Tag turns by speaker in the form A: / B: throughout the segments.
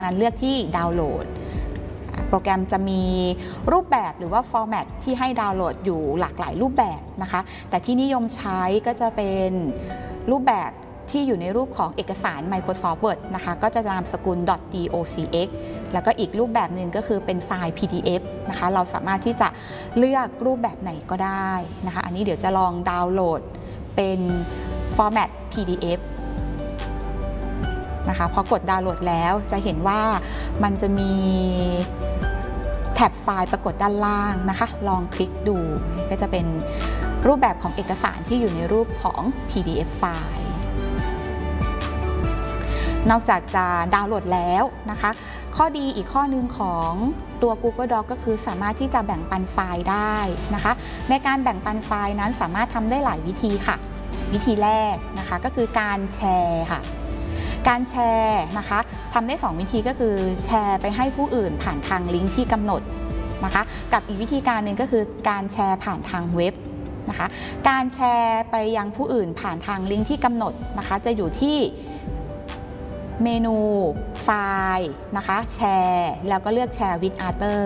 A: นั้นเลือกที่ดาวน์โหลดโปรแกรมจะมีรูปแบบหรือว่าฟอร์แมตที่ให้ดาวน์โหลดอยู่หลากหลายรูปแบบนะคะแต่ที่นิยมใช้ก็จะเป็นรูปแบบที่อยู่ในรูปของเอกสาร Microsoft Word นะคะก็จะนามสกุล .docx แล้วก็อีกรูปแบบหนึ่งก็คือเป็นไฟล์ PDF นะคะเราสามารถที่จะเลือกรูปแบบไหนก็ได้นะคะอันนี้เดี๋ยวจะลองดาวน์โหลดเป็นฟอร์แมต PDFนะคะพอกดดาวน์โหลดแล้วจะเห็นว่ามันจะมีแท็บไฟล์ปรากฏด้านล่างนะคะลองคลิกดูก็จะเป็นรูปแบบของเอกสารที่อยู่ในรูปของ PDF ไฟล์นอกจากจะดาวน์โหลดแล้วนะคะข้อดีอีกข้อนึงของตัว Google Doc ก็คือสามารถที่จะแบ่งปันไฟล์ได้นะคะในการแบ่งปันไฟล์นั้นสามารถทำได้หลายวิธีค่ะวิธีแรกนะคะก็คือการแชร์ค่ะการแชร์นะคะทำได้2วิธีก็คือแชร์ไปให้ผู้อื่นผ่านทางลิงก์ที่กำหนดนะคะกับอีกวิธีการหนึ่งก็คือการแชร์ผ่านทางเว็บนะคะการแชร์ไปยังผู้อื่นผ่านทางลิงก์ที่กำหนดนะคะจะอยู่ที่เมนูไฟล์นะคะแชร์แล้วก็เลือกแชร์ with other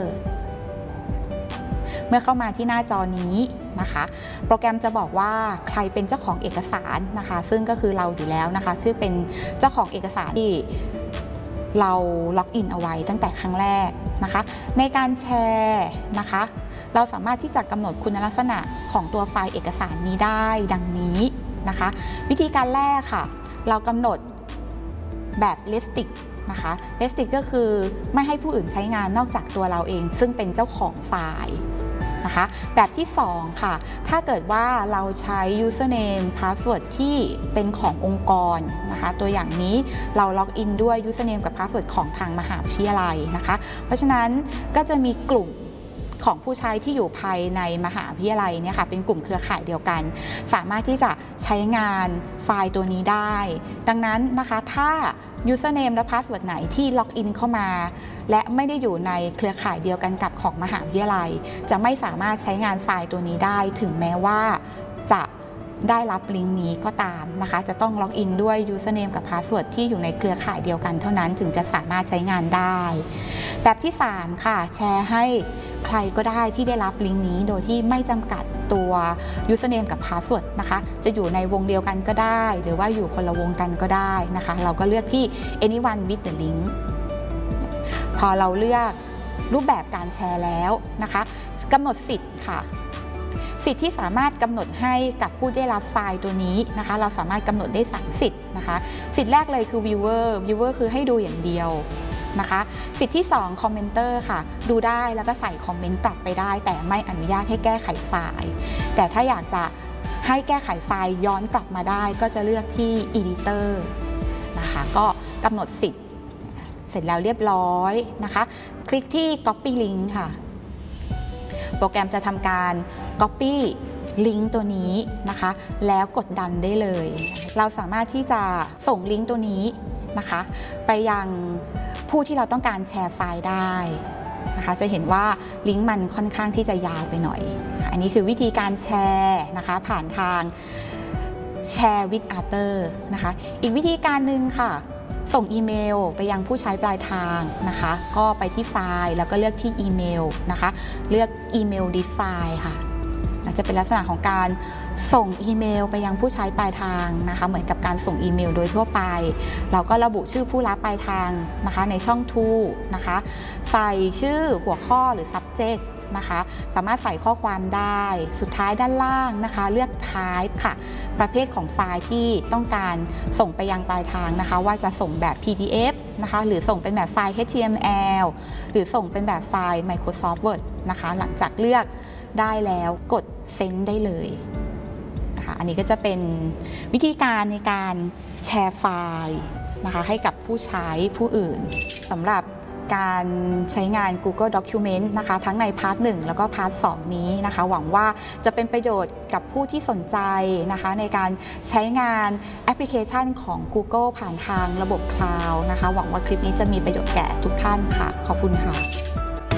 A: เมื่อเข้ามาที่หน้าจอนี้นะคะโปรแกรมจะบอกว่าใครเป็นเจ้าของเอกสารนะคะซึ่งก็คือเราอยู่แล้วนะคะซึ่งเป็นเจ้าของเอกสารที่เราล็อกอินเอาไว้ตั้งแต่ครั้งแรกนะคะในการแชร์นะคะเราสามารถที่จะกำหนดคุณลักษณะของตัวไฟล์เอกสารนี้ได้ดังนี้นะคะวิธีการแรกค่ะเรากำหนดแบบ restrict นะคะ restrict ก็คือไม่ให้ผู้อื่นใช้งานนอกจากตัวเราเองซึ่งเป็นเจ้าของไฟล์นะคะแบบที่2ค่ะถ้าเกิดว่าเราใช้ username password ที่เป็นขององค์กรนะคะตัวอย่างนี้เราล็อกอินด้วย username กับ password ของทางมหาวิทยาลัยนะคะเพราะฉะนั้นก็จะมีกลุ่มของผู้ใช้ที่อยู่ภายในมหาวิทยาลัยเนี่ยค่ะเป็นกลุ่มเครือข่ายเดียวกันสามารถที่จะใช้งานไฟล์ตัวนี้ได้ดังนั้นนะคะถ้า username และ password ไหนที่ล็อกอินเข้ามาและไม่ได้อยู่ในเครือข่ายเดียวกันกับของมหาวิทยาลัยจะไม่สามารถใช้งานไฟล์ตัวนี้ได้ถึงแม้ว่าจะได้รับลิงก์นี้ก็ตามนะคะจะต้องล็อกอินด้วย username กับ password ที่อยู่ในเครือข่ายเดียวกันเท่านั้นถึงจะสามารถใช้งานได้แบบที่3ค่ะแชร์ให้ใครก็ได้ที่ได้รับลิงก์นี้โดยที่ไม่จำกัดตัว username กับ password นะคะจะอยู่ในวงเดียวกันก็ได้หรือว่าอยู่คนละวงกันก็ได้นะคะเราก็เลือกที่ anyone with the link พอเราเลือกรูปแบบการแชร์แล้วนะคะกำหนดสิทธิ์ค่ะสิทธิ์ที่สามารถกำหนดให้กับผู้ได้รับไฟล์ตัวนี้นะคะเราสามารถกำหนดได้3สิทธิ์นะคะสิทธิ์แรกเลยคือ viewer คือให้ดูอย่างเดียวนะคะสิทธิ์ที่2 commenter ค่ะดูได้แล้วก็ใส่คอมเมนต์กลับไปได้แต่ไม่อนุญาตให้แก้ไขไฟล์แต่ถ้าอยากจะให้แก้ไขไฟล์ย้อนกลับมาได้ก็จะเลือกที่ editor นะคะก็กำหนดสิทธิ์เสร็จแล้วเรียบร้อยนะคะคลิกที่ copy link ค่ะโปรแกรมจะทำการ copy ลิงก์ตัวนี้นะคะแล้วกดดันได้เลยเราสามารถที่จะส่งลิงก์ตัวนี้นะคะไปยังผู้ที่เราต้องการแชร์ไฟล์ได้นะคะจะเห็นว่าลิงก์มันค่อนข้างที่จะยาวไปหน่อยอันนี้คือวิธีการแชร์นะคะผ่านทางแชร์ with other นะคะอีกวิธีการหนึ่งค่ะส่งอีเมลไปยังผู้ใช้ปลายทางนะคะก็ไปที่ไฟล์แล้วก็เลือกที่อีเมลนะคะเลือกอีเมล this file ค่ะจะเป็นลักษณะของการส่งอีเมลไปยังผู้ใช้ปลายทางนะคะเหมือนกับการส่งอีเมลโดยทั่วไปเราก็ระบุชื่อผู้รับปลายทางนะคะในช่อง to นะคะใส่ชื่อหัวข้อหรือ subject นะคะสามารถใส่ข้อความได้สุดท้ายด้านล่างนะคะเลือก type ค่ะประเภทของไฟล์ที่ต้องการส่งไปยังปลายทางนะคะว่าจะส่งแบบ PDF นะคะหรือส่งเป็นแบบไฟล์ HTML หรือส่งเป็นแบบไฟล์ Microsoft Word นะคะหลังจากเลือกได้แล้วกด send ได้เลยนะคะอันนี้ก็จะเป็นวิธีการในการแชร์ไฟล์นะคะให้กับผู้ใช้ผู้อื่นสำหรับการใช้งาน Google Document นะคะทั้งในพาร์ท 1 แล้วก็พาร์ท 2 นี้นะคะหวังว่าจะเป็นประโยชน์กับผู้ที่สนใจนะคะในการใช้งานแอปพลิเคชันของ Google ผ่านทางระบบคลาวด์นะคะหวังว่าคลิปนี้จะมีประโยชน์แก่ทุกท่านค่ะขอบคุณค่ะ